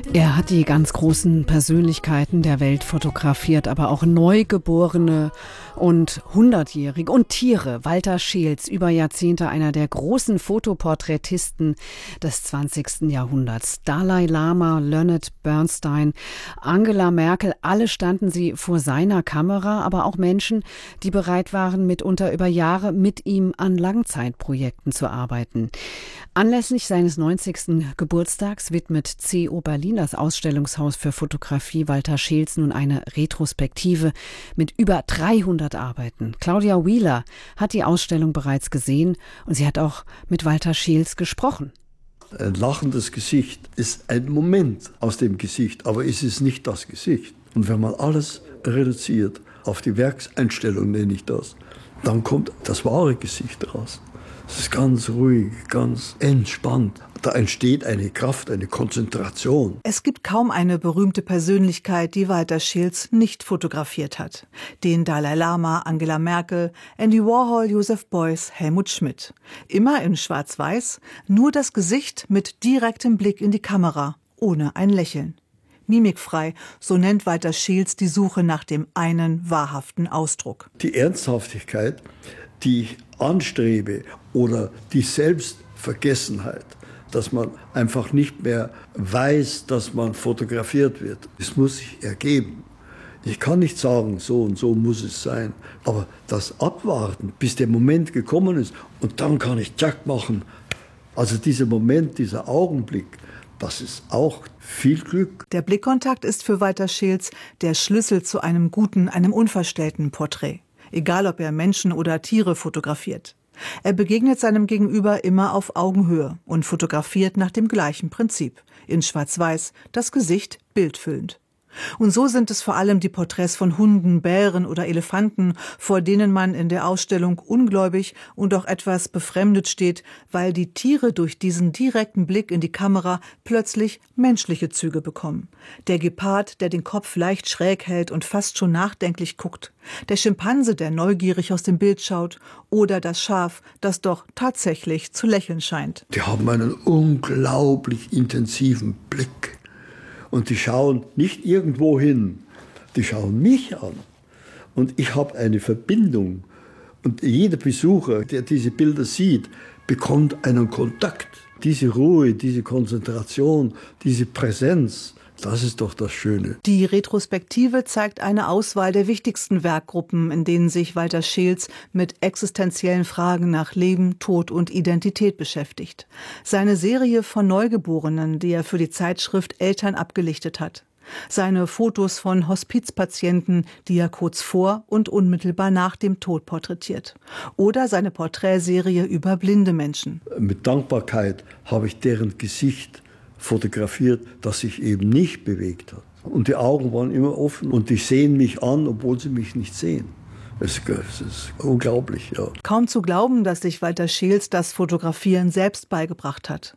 Er hat die ganz großen Persönlichkeiten der Welt fotografiert, aber auch Neugeborene und Hundertjährige und Tiere. Walter Scheels, über Jahrzehnte einer der großen Fotoporträtisten des 20. Jahrhunderts. Dalai Lama, Leonard Bernstein, Angela Merkel, alle standen sie vor seiner Kamera, aber auch Menschen, die bereit waren, mitunter über Jahre mit ihm an Langzeitprojekten zu arbeiten. Anlässlich seines 90. Geburtstags widmet CO Berlin, das Ausstellungshaus für Fotografie Walter Scheels, nun eine Retrospektive mit über 300 Arbeiten. Claudia Wheeler hat die Ausstellung bereits gesehen und sie hat auch mit Walter Scheels gesprochen. Ein lachendes Gesicht ist ein Moment aus dem Gesicht, aber es ist nicht das Gesicht. Und wenn man alles reduziert auf die Werkseinstellung, nenne ich das, dann kommt das wahre Gesicht raus. Es ist ganz ruhig, ganz entspannt. Da entsteht eine Kraft, eine Konzentration. Es gibt kaum eine berühmte Persönlichkeit, die Walter Scheels nicht fotografiert hat. Den Dalai Lama, Angela Merkel, Andy Warhol, Joseph Beuys, Helmut Schmidt. Immer in Schwarz-Weiß, nur das Gesicht mit direktem Blick in die Kamera, ohne ein Lächeln. Mimikfrei, so nennt Walter Scheels die Suche nach dem einen wahrhaften Ausdruck. Die Ernsthaftigkeit, die ich anstrebe, oder die Selbstvergessenheit, dass man einfach nicht mehr weiß, dass man fotografiert wird. Es muss sich ergeben. Ich kann nicht sagen, so und so muss es sein. Aber das Abwarten, bis der Moment gekommen ist und dann kann ich Tschack machen. Also dieser Moment, dieser Augenblick, das ist auch viel Glück. Der Blickkontakt ist für Walter Scheels der Schlüssel zu einem guten, einem unverstellten Porträt. Egal, ob er Menschen oder Tiere fotografiert. Er begegnet seinem Gegenüber immer auf Augenhöhe und fotografiert nach dem gleichen Prinzip. In Schwarz-Weiß, das Gesicht bildfüllend. Und so sind es vor allem die Porträts von Hunden, Bären oder Elefanten, vor denen man in der Ausstellung ungläubig und auch etwas befremdet steht, weil die Tiere durch diesen direkten Blick in die Kamera plötzlich menschliche Züge bekommen. Der Gepard, der den Kopf leicht schräg hält und fast schon nachdenklich guckt. Der Schimpanse, der neugierig aus dem Bild schaut. Oder das Schaf, das doch tatsächlich zu lächeln scheint. Die haben einen unglaublich intensiven Blick. Und die schauen nicht irgendwo hin, die schauen mich an. Und ich habe eine Verbindung. Und jeder Besucher, der diese Bilder sieht, bekommt einen Kontakt. Diese Ruhe, diese Konzentration, diese Präsenz, das ist doch das Schöne. Die Retrospektive zeigt eine Auswahl der wichtigsten Werkgruppen, in denen sich Walter Scheels mit existenziellen Fragen nach Leben, Tod und Identität beschäftigt. Seine Serie von Neugeborenen, die er für die Zeitschrift Eltern abgelichtet hat. Seine Fotos von Hospizpatienten, die er kurz vor und unmittelbar nach dem Tod porträtiert. Oder seine Porträtserie über blinde Menschen. Mit Dankbarkeit habe ich deren Gesicht fotografiert, das sich eben nicht bewegt hat. Und die Augen waren immer offen und die sehen mich an, obwohl sie mich nicht sehen. Es ist unglaublich, ja. Kaum zu glauben, dass sich Walter Scheels das Fotografieren selbst beigebracht hat.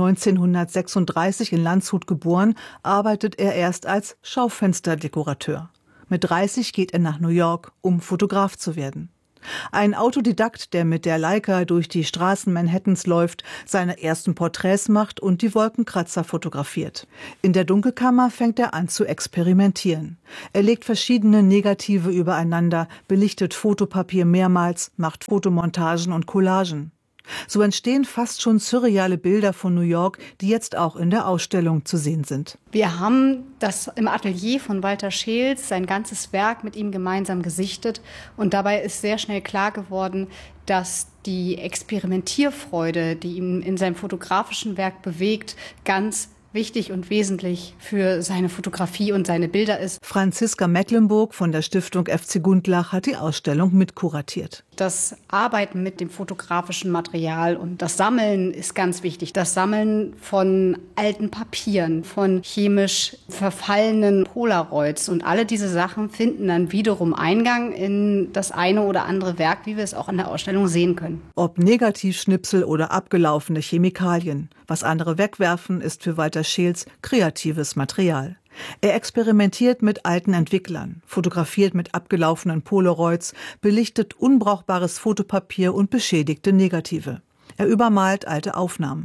1936 in Landshut geboren, arbeitet er erst als Schaufensterdekorateur. Mit 30 geht er nach New York, um Fotograf zu werden. Ein Autodidakt, der mit der Leica durch die Straßen Manhattans läuft, seine ersten Porträts macht und die Wolkenkratzer fotografiert. In der Dunkelkammer fängt er an zu experimentieren. Er legt verschiedene Negative übereinander, belichtet Fotopapier mehrmals, macht Fotomontagen und Collagen. So entstehen fast schon surreale Bilder von New York, die jetzt auch in der Ausstellung zu sehen sind. Wir haben das im Atelier von Walter Scheels, sein ganzes Werk mit ihm gemeinsam gesichtet. Und dabei ist sehr schnell klar geworden, dass die Experimentierfreude, die ihn in seinem fotografischen Werk bewegt, ganz wichtig und wesentlich für seine Fotografie und seine Bilder ist. Franziska Mecklenburg von der Stiftung FC Gundlach hat die Ausstellung mitkuratiert. Das Arbeiten mit dem fotografischen Material und das Sammeln ist ganz wichtig. Das Sammeln von alten Papieren, von chemisch verfallenen Polaroids und alle diese Sachen finden dann wiederum Eingang in das eine oder andere Werk, wie wir es auch in der Ausstellung sehen können. Ob Negativschnipsel oder abgelaufene Chemikalien. Was andere wegwerfen, ist für Walter Scheels kreatives Material. Er experimentiert mit alten Entwicklern, fotografiert mit abgelaufenen Polaroids, belichtet unbrauchbares Fotopapier und beschädigte Negative. Er übermalt alte Aufnahmen.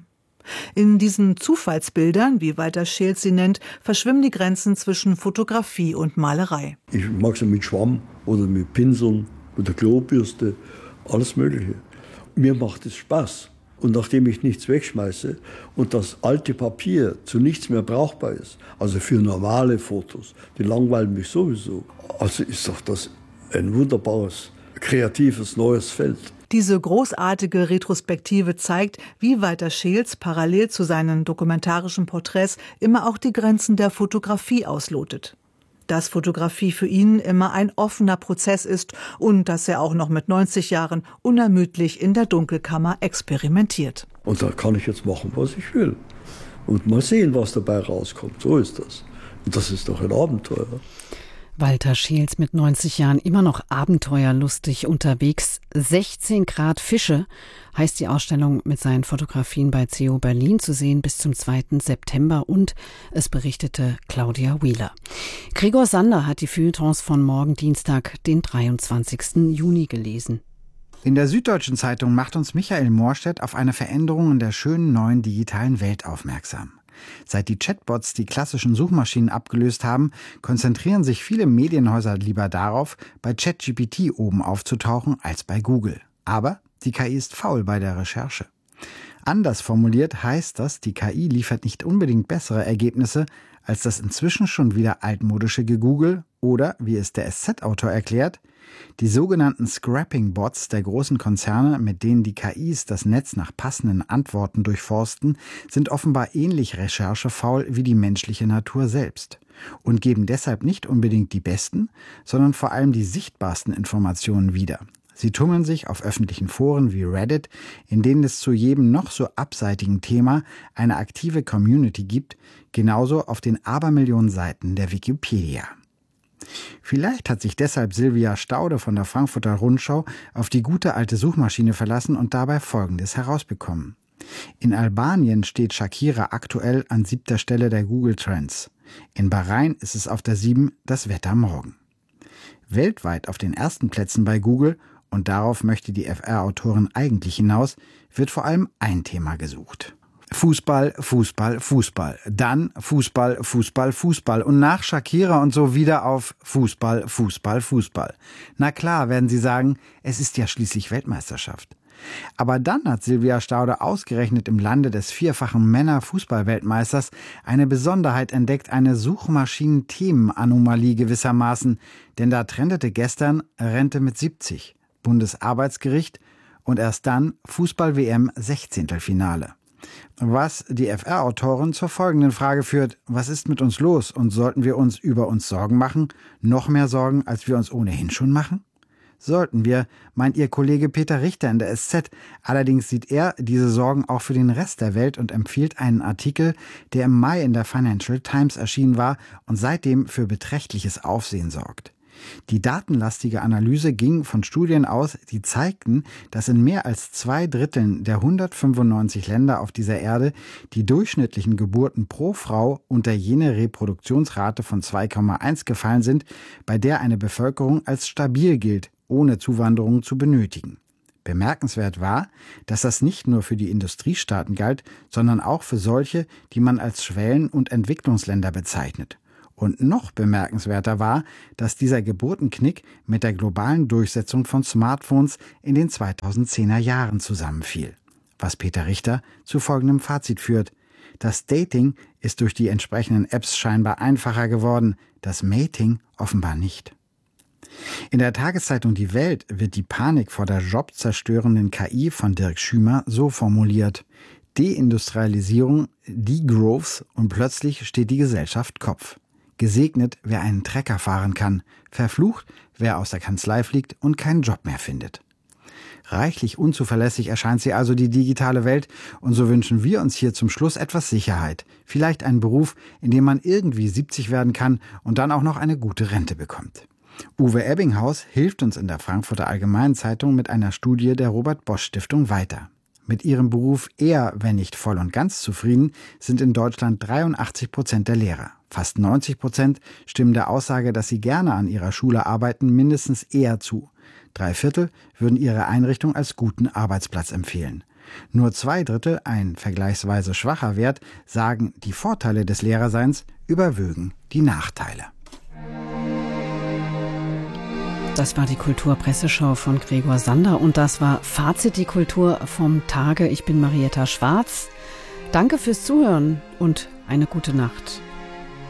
In diesen Zufallsbildern, wie Walter Scheels sie nennt, verschwimmen die Grenzen zwischen Fotografie und Malerei. Ich mag es mit Schwamm oder mit Pinseln, mit der Klobürste, alles Mögliche. Mir macht es Spaß. Und nachdem ich nichts wegschmeiße und das alte Papier zu nichts mehr brauchbar ist, also für normale Fotos, die langweilen mich sowieso, also ist doch das ein wunderbares, kreatives, neues Feld. Diese großartige Retrospektive zeigt, wie Walter Scheels parallel zu seinen dokumentarischen Porträts immer auch die Grenzen der Fotografie auslotet. Dass Fotografie für ihn immer ein offener Prozess ist und dass er auch noch mit 90 Jahren unermüdlich in der Dunkelkammer experimentiert. Und da kann ich jetzt machen, was ich will. Und mal sehen, was dabei rauskommt. So ist das. Und das ist doch ein Abenteuer. Walter Scheels mit 90 Jahren immer noch abenteuerlustig unterwegs. 16 Grad Fische heißt die Ausstellung mit seinen Fotografien bei CO Berlin, zu sehen bis zum 2. September. Und es berichtete Claudia Wheeler. Gregor Sander hat die Feuilletons von morgen Dienstag, den 23. Juni gelesen. In der Süddeutschen Zeitung macht uns Michael Morstedt auf eine Veränderung in der schönen neuen digitalen Welt aufmerksam. Seit die Chatbots die klassischen Suchmaschinen abgelöst haben, konzentrieren sich viele Medienhäuser lieber darauf, bei ChatGPT oben aufzutauchen, als bei Google. Aber die KI ist faul bei der Recherche. Anders formuliert heißt das, die KI liefert nicht unbedingt bessere Ergebnisse als das inzwischen schon wieder altmodische Gegoogle oder, wie es der SZ-Autor erklärt, die sogenannten Scrapping-Bots der großen Konzerne, mit denen die KIs das Netz nach passenden Antworten durchforsten, sind offenbar ähnlich recherchefaul wie die menschliche Natur selbst und geben deshalb nicht unbedingt die besten, sondern vor allem die sichtbarsten Informationen wieder. Sie tummeln sich auf öffentlichen Foren wie Reddit, in denen es zu jedem noch so abseitigen Thema eine aktive Community gibt, genauso auf den Abermillionen Seiten der Wikipedia. Vielleicht hat sich deshalb Silvia Staude von der Frankfurter Rundschau auf die gute alte Suchmaschine verlassen und dabei Folgendes herausbekommen. In Albanien steht Shakira aktuell an 7. Stelle der Google Trends. In Bahrain ist es auf der 7 das Wetter morgen. Weltweit auf den ersten Plätzen bei Google, und darauf möchte die FR-Autorin eigentlich hinaus, wird vor allem ein Thema gesucht. Fußball, Fußball, Fußball. Dann Fußball, Fußball, Fußball. Und nach Shakira und so wieder auf Fußball, Fußball, Fußball. Na klar, werden Sie sagen, es ist ja schließlich Weltmeisterschaft. Aber dann hat Silvia Staude ausgerechnet im Lande des 4-fachen Männer-Fußball-Weltmeisters eine Besonderheit entdeckt, eine Suchmaschinen-Themen-Anomalie gewissermaßen. Denn da trendete gestern Rente mit 70, Bundesarbeitsgericht und erst dann Fußball-WM 16. Finale. Was die FR-Autorin zur folgenden Frage führt: Was ist mit uns los und sollten wir uns über uns Sorgen machen? Noch mehr Sorgen, als wir uns ohnehin schon machen? Sollten wir, meint ihr Kollege Peter Richter in der SZ. Allerdings sieht er diese Sorgen auch für den Rest der Welt und empfiehlt einen Artikel, der im Mai in der Financial Times erschienen war und seitdem für beträchtliches Aufsehen sorgt. Die datenlastige Analyse ging von Studien aus, die zeigten, dass in mehr als 2/3 der 195 Länder auf dieser Erde die durchschnittlichen Geburten pro Frau unter jene Reproduktionsrate von 2,1 gefallen sind, bei der eine Bevölkerung als stabil gilt, ohne Zuwanderung zu benötigen. Bemerkenswert war, dass das nicht nur für die Industriestaaten galt, sondern auch für solche, die man als Schwellen- und Entwicklungsländer bezeichnet. Und noch bemerkenswerter war, dass dieser Geburtenknick mit der globalen Durchsetzung von Smartphones in den 2010er Jahren zusammenfiel. Was Peter Richter zu folgendem Fazit führt: Das Dating ist durch die entsprechenden Apps scheinbar einfacher geworden, das Mating offenbar nicht. In der Tageszeitung Die Welt wird die Panik vor der jobzerstörenden KI von Dirk Schümer so formuliert: Deindustrialisierung, Degrowth und plötzlich steht die Gesellschaft Kopf. Gesegnet, wer einen Trecker fahren kann, verflucht, wer aus der Kanzlei fliegt und keinen Job mehr findet. Reichlich unzuverlässig erscheint sie also, die digitale Welt, und so wünschen wir uns hier zum Schluss etwas Sicherheit. Vielleicht einen Beruf, in dem man irgendwie 70 werden kann und dann auch noch eine gute Rente bekommt. Uwe Ebbinghaus hilft uns in der Frankfurter Allgemeinen Zeitung mit einer Studie der Robert-Bosch-Stiftung weiter. Mit ihrem Beruf eher, wenn nicht voll und ganz zufrieden, sind in Deutschland 83% der Lehrer. Fast 90% stimmen der Aussage, dass sie gerne an ihrer Schule arbeiten, mindestens eher zu. 3/4 würden ihre Einrichtung als guten Arbeitsplatz empfehlen. Nur 2/3, ein vergleichsweise schwacher Wert, sagen, die Vorteile des Lehrerseins überwögen die Nachteile. Das war die Kulturpresseschau von Gregor Sander und das war Fazit die Kultur vom Tage. Ich bin Marietta Schwarz. Danke fürs Zuhören und eine gute Nacht.